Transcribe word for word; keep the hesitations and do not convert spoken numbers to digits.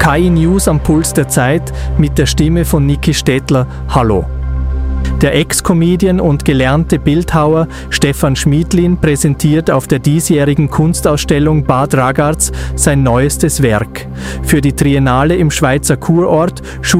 K I News am Puls der Zeit mit der Stimme von Niki Stettler. Hallo. Der Ex-Comedian und gelernte Bildhauer Stefan Schmiedlin präsentiert auf der diesjährigen Kunstausstellung Bad Ragaz sein neuestes Werk. Für die Triennale im Schweizer Kurort